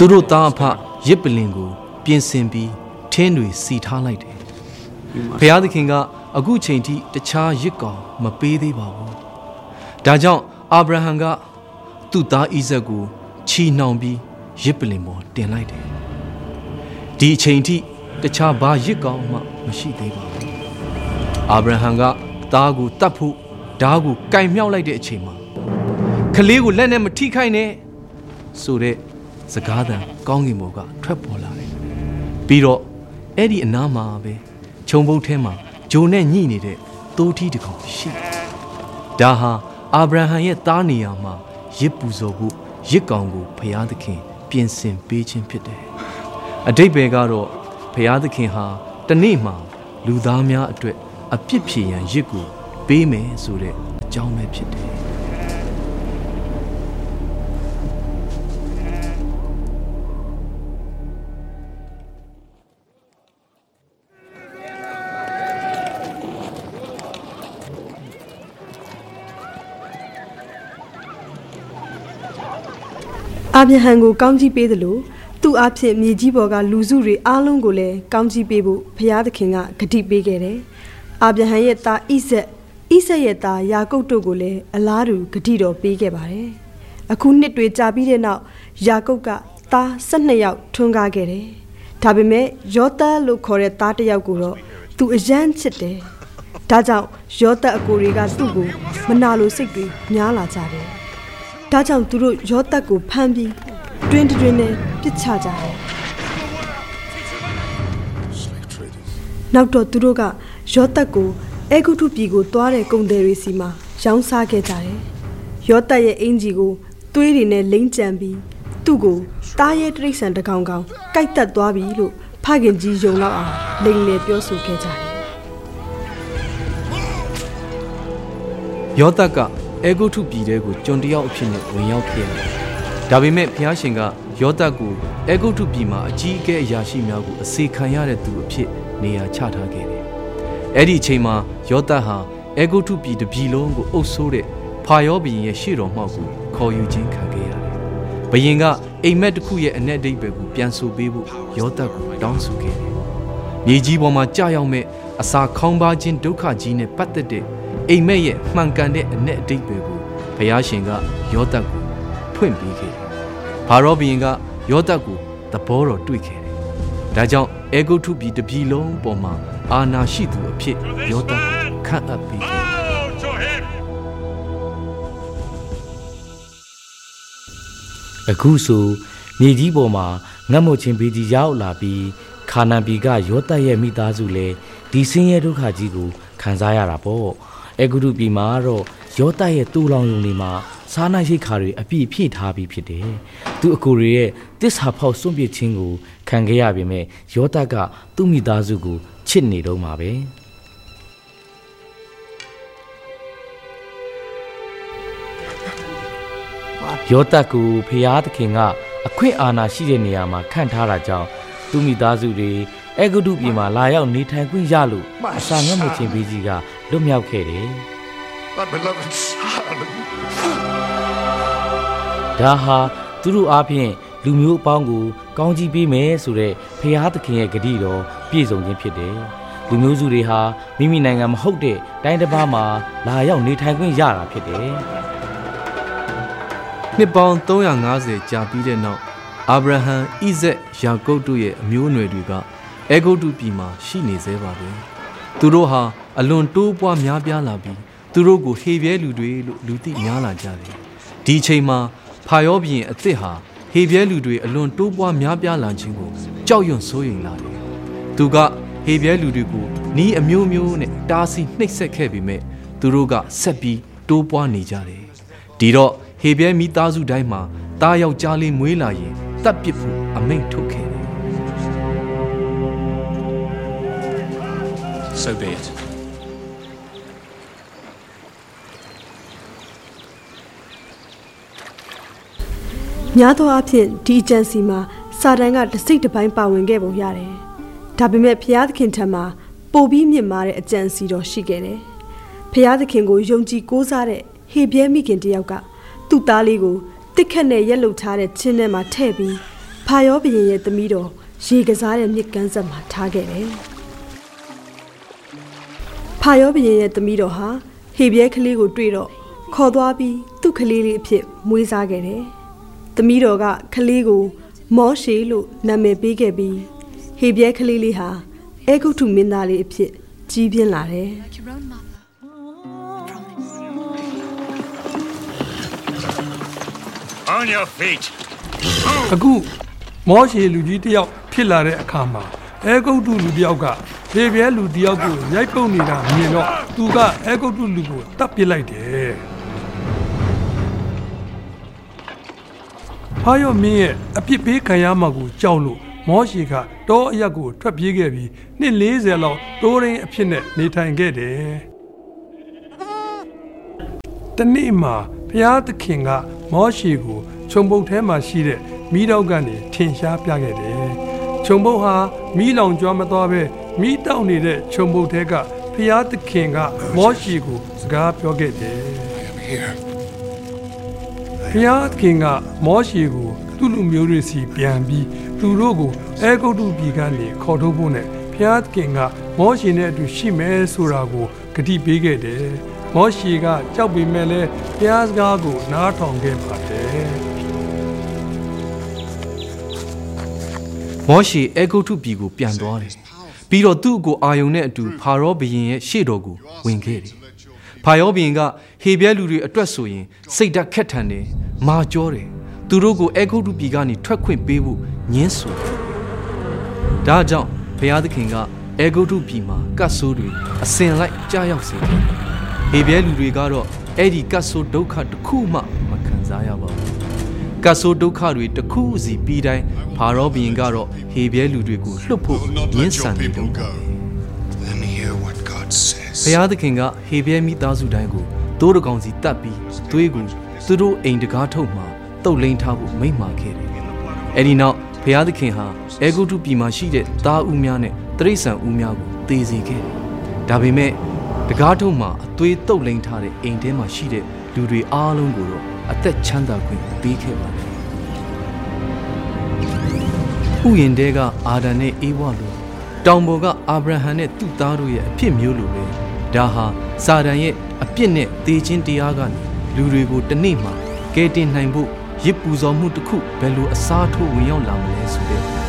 သူတို့သားအဖရစ်ပလင်ကိုပြင်ဆင်ပြီးထင်းတွေစီထားလိုက်တယ်ဘုရားသခင်ကအခုချိန်ထိတခြားရစ်ကောင်မပေးသေးပါဘူးဒါကြောင့်အာဗြဟံကသူ့သားဣဇက်ကိုချီနှောင်ပြီးရစ်ပလင်ပေါ်တင်လိုက်တယ်ဒီအချိန်ထိတခြားဘာရစ်ကောင်မှမရှိသေးပါဘူးအာဗြဟံကသားကိုတတ်ဖို့ဓားကိုကင်မြောက်လိုက်တဲ့အချိန်မှာကလေးကိုလက်နဲ့မထိခိုက်နဲ့ဆိုတဲ့စကားသံကောင်းကင်ဘုံကထွက်ပေါ်လာတယ်ပြီးတော့အဲ့ဒီအနားမှာပဲခြုံပုတ်ထဲမှာဂျိုနဲ့ညှိနေတဲ့သိုးထီးတစ်ကောင်ရှိဒါဟာအာဗြဟံရဲ့သားနေရာမှာရစ်ပူဇော်ဖို့ရစ်ကောင်ကိုဘုရားသခင်ပြင်ဆင်ပေးခြင်းဖြစ်တယ်အတိတ်ပဲကတော့ဘုရားသခင်ဟာတနေ့မှာလူသားများအတွက်အပြစ်ဖြေရန်ရစ်ကိုပေးမယ်ဆိုတဲ့အကြောင်းပဲဖြစ်တယ်အာဗြဟံကိုကောင်းကြီးပေးသလိုသူ့အဖြစ်မြေကြီးပေါ်ကလူစုတွေအားလုံးကိုလည်းကောင်းကြီးပေးဖို့ဘုရားသခင်ကဂတိပေးခဲ့တယ်။အာဗြဟံရဲ့သားဣဇက်ရဲ့သားယာကုပ်တို့ကိုလည်းအလားတူဂတိတော်ပေးခဲ့ပါတယ်။အခုနှစ်တွေကြာပြီးတဲ့နောက်ယာကုပ်ကသား12ယောက်ထွန်းကားခဲ့တယ်။ဒါပေမဲ့ယောသပ်လို့ခေါ်တဲ့သားတစ်ယောက်ကိုတော့သူအယမ်းချစ်တယ်။ဒါကြောင့်ယောသပ်အကိုတွေကသူ့ကိုမနာလိုစိတ်တွေများလာကြတယ်။ဒါကြောင့်သူတို့ယောသပ်ကိုဖမ်းပြီးတွင်တွင်နဲ့ပစ်ချကြတယ်နောက်တော့သူတို့ကယောသပ်ကိုအေဂုတုပြည်ကိုသွားတဲ့ကုန်သည်တွေစီမှာရောင်းစားခဲ့ကြတယ်ယောသပ်ရဲ့အင်ဂျီကိုသွေးတွေနဲ့လိမ့်ကြံပြီးသူ့ကိုတားရဲတိရစ္ဆာန်တစ်ကောင်ကောင်ကိုက်တက်သွားပြီလို့ဖခင်ကြီးယုံလောက်အောင်လိမ်လည်ပြောဆိုခဲ့ကြတယ်ယောသပ်ကအေဂုတုပြည်တဲကိုကျွန်တယောက်အဖြစ်နဲ့ဝင်ရောက်ခဲ့တယ်။ဒါပေမဲ့ဘုရားရှင်ကယောသပ်ကိုအေဂုတုပြည်မှာအကြီးအကဲအရာရှိများကိုအစေခံရတဲ့သူအဖြစ်နေရာချထားခဲ့တယ်။အဲ့ဒီအချိန်မှာယောသပ်ဟာအေဂုတုပြည်တစ်ပြည်လုံးကိုအုပ်စိုးတဲ့ဖာရောဘုရင်ရဲ့ရှေ့တော်မှောက်ကိုခေါ်ယူခြင်းခံခဲ့ရတယ်။ဘုရင်ကအိမ်မက်တစ်ခုရဲ့အ내အဓိပ္ပာယ်ကိုပြန်ဆိုပေးဖို့ယောသပ်ကိုတောင်းဆိုခဲ့တယ်။မြေကြီးပေါ်မှာကြာရောက်မဲ့အစာခေါင်းပါခြင်းဒုက္ခကြီးနဲ့ပတ်သက်တဲ့အိမ်မက်ရဲ့မှန်ကန်တဲ့အ내အဓိပ္ပာယ်ကိုဘုရားရှင်ကယောသပ်ကိုဖွင့်ပေးခဲ့တယ်။ဖာရောဘုရင်ကယောသပ်ကိုသဘောတော်တွေ့ခဲ့တယ်။ဒါကြောင့်အေဂုတုပြည်တစ်ပြည်လုံးပေါ်မှာအာဏာရှိသူအဖြစ်ယောသပ်ကိုခန့်အပ်ပေးခဲ့တယ်။အခုဆိုမြေကြီးပေါ်မှာငတ်မွတ်ခြင်းဘေးကြီးရောက်လာပြီးခါနာန်ပြည်ကယောသပ်ရဲ့မိသားစုလည်းဒီဆင်းရဲဒုက္ခကြီးကိုခံစားရတာပေါ့။အေဂုတုပြည်မှာတော့ယောသပ်ရဲ့တူလောင်ယုံတွေမှာစားနပ်ရိက္ခာတွေအပြည့်ဖြည့်ထားပြီးဖြစ်တယ်။သူအကိုတွေရဲ့တစ္ဆာဖောက်စွန့်ပစ်ခြင်းကိုခံခဲ့ရပေမဲ့ယောသပ်ကသူ့မိသားစုကိုချစ်နေတော့မှာပဲ။ယောသပ်ကိုဖျားသခင်ကအခွင့်အာဏာရှိတဲ့နေရာမှာခန့်ထားတာကြောင့်သူ့မိသားစုတွေအေဂုတုပြည်မှာလာရောက်နေထိုင်ခွင့်ရလို့အစာငတ်မခြင်းဘေးကြီးကလွတ်မြောက်ခဲ့တယ်။ဒါဟာသူတို့အားဖြင့်လူမျိုးအပေါင်းကိုကောင်းကြီးပေးမယ်ဆိုတဲ့ဖျားသခင်ရဲ့ဂတိတော်ပြည့်စုံခြင်းဖြစ်တယ်။လူမျိုးစုတွေဟာမိမိနိုင်ငံမဟုတ်တဲ့တိုင်းတစ်ပါးမှာလာရောက်နေထိုင်ခွင့်ရတာဖြစ်တယ်။နှစ်ပေါင်း350ကြာပြီးတဲ့နောက်အာဗြဟံဣဇက်ယာကုပ်တို့ရဲ့အမျိုးအနွယ်တွေကအေဂုတုပြည်မှာရှိနေသေးပါပဲသူတို့ဟာအလွန်တိုးပွားများပြားလာပြီးသူတို့ကိုဟေပြဲလူတွေလို့လူသိများလာကြတယ်ဒီအချိန်မှာဖာရောဘုရင်အသစ်ဟာဟေပြဲလူတွေအလွန်တိုးပွားများပြားလာခြင်းကိုကြောက်ရွံ့စိုးရိမ်လာတယ်သူကဟေပြဲလူတွေကိုနီးအမျိုးမျိုးနဲ့တားဆီးနှိပ်စက်ခဲ့ပေမဲ့သူတို့ကဆက်ပြီးတိုးပွားနေကြတယ်ဒီတော့ဟေပြဲမိသားစုတိုင်းမှာတားယောက်ျားလေးမွေးလာရင်တပ်ပစ်ဖို့အမိန့်ထုတ်ခဲ့တယ် So be it. များသောအားဖြင့်ဒီအကြံစီမှာစာတန်ကတစိတ်တစ်ပိုင်းပါဝင်ခဲ့ပုံရတယ်။ဒါပေမဲ့ဘုရားသခင်ထံမှာပိုပြီးမြင့်မားတဲ့အကြံစီတော်ရှိခဲ့တယ်။ဘုရားသခင်ကိုယုံကြည်ကိုးစားတဲ့ဟေပြဲမိခင်တယောက်ကသူ့သားလေးကိုတစ်ခက်နဲ့ရက်လုထားတဲ့ချင်းထဲမှာထည့်ပြီးဖဖာရောဘုရင်ရဲ့သမီးတော်ရေကစားတဲ့မြစ်ကမ်းဆက်မှာထားခဲ့တယ်ဖာရောဘုရင်ရဲ့သမီးတော်ဟာဟေဘရဲကလေးကိုတွေ့တော့ခေါ်သွားပြီးသူ့ကလေးလေးအဖြစ်မွေးစားခဲ့တယ်သမီးတော်ကကလေးကိုမောရှေလို့နာမည်ပေးခဲ့ပြီးဟေဘရဲကလေးလေးဟာအေဂုတ္တုမင်းသားလေးအဖြစ်ကြီးပြင်းလာတယ် On your feet. အခုမောရှေလူကြီးတယောက်ဖြစ်လာတဲ့အခါမှာအေဂုတ္တုလူတယောက်ကဟေဘရဲလူတယောက်ကိုရိုက်ပုတ်နေတာမြင်တော့သူကအေဂုတ္တုလူကိုတပ်ပစ်လိုက်တယ်ဖာရောမင်းရဲ့အပြစ်ပေးခံရမှာကိုကြောက်လို့မောရှေကတောအရက်ကိုထွက်ပြေးခဲ့ပြီးနှစ်40လောက်တိုးရင်းအဖြစ်နဲ့နေထိုင်ခဲ့တယ်တနေ့မှာဘုရားသခင်ကမောရှေကိုခြုံပုတ်ထဲမှာရှိတဲ့မီးတောက်ကနေထင်ရှားပြခဲ့တယ်ခြုံပုတ်ဟာမီးလောင်ကျွမ်းမသွားပဲမီးတောက်နေတဲ့ခြုံပုတ်ထဲကဘုရားသခင်ကမောရှေကိုစကားပြောခဲ့တယ်ဘုရားသခင်ကမောရှေကိုသူ့လူမျိုးတွေစီပြန်ပြီးသူတို့ကိုအေဂုတ္တုပြည်ကနေခေါ်ထုတ်ဖို့နဲ့ဘုရားသခင်ကမောရှေနဲ့အတူရှိမယ်ဆိုတာကိုဂတိပေးခဲ့တယ်မောရှေကကြောက်ပေမဲ့လည်းဘုရားစကားကိုနားထောင်ခဲ့ပါတယ်မောရှေအေဂုတ္တုပြည်ကိုပြန်သွားတယ်ပြီးတော့သူ့ကိုအာယုန်နဲ့အတူဖာရောဘုရင်ရဲ့ရှေ့တော်ကိုဝင်ခဲ့တယ်ဖာရောဘုရင်ကဟေဘရဲလူတွေအတွက်ဆိုရင်စိတ်ဓာတ်ခက်ထန်တယ်မာကြောတယ်သူတို့ကိုအေဂုတ္တုပြည်ကနေထွက်ခွင့်ပေးဖို့ညှင်းဆိုတယ်ဒါကြောင့်ဘုရားသခင်ကအေဂုတ္တုပြည်မှာကတ်ဆိုးတွေအစင်လိုက်ကြားရောက်စေတယ်ဟေဘရဲလူတွေကတော့အဲ့ဒီကတ်ဆိုးဒုက္ခတစ်ခုမှမခံစားရပါဘူးကတ်ဆိုးဒုက္ခတွေတစ်ခုစီပြီးတိုင်းဖာရောဘုရင်ကတော့ဟေဘရဲလူတွေကိုလွှတ်ဖို့ညှင်းဆန်နေတော့ဘုရားသခင်ကဟေဘရဲမိသားစုတိုင်းကိုတိုးတကောင်စီတတ်ပြီးသွေးကိုသူတို့အိမ်တကားထုတ်မှာတုတ်လိန်ထားဖို့မိန့်မာခဲ့တယ်အဲ့ဒီနောက်ဘုရားသခင်ဟာအေဂုတ္တုပြည်မှာရှိတဲ့သားဦးများနဲ့တိရစ္ဆာန်ဦးများကိုသေစေခဲ့တယ်ဒါပေမဲ့တကားထုတ်မှာအသွေးတုတ်လိန်ထားတဲ့အိမ်ထဲမှာရှိတဲ့လူတွေအားလုံးကိုတော့အသက်ချမ်းသာခွင့်ပေးခဲ့ပါတယ်ဥယျာဉ်တဲကအာဒံနဲ့အေဝါလိုတောင်ပေါ်ကအာဗြဟံနဲ့သူ့သားတို့ရဲ့အဖြစ်မျိုးလိုပဲဒါဟာစာတန်ရဲ့အပြစ်နဲ့သေခြင်းတရားကနေလူတွေကိုတစ်နေ့မှာကယ်တင်နိုင်ဖို့ရစ်ပူဇော်မှုတစ်ခုဘယ်လိုအစားထိုးဝင်ရောက်လာမလဲဆိုတဲ့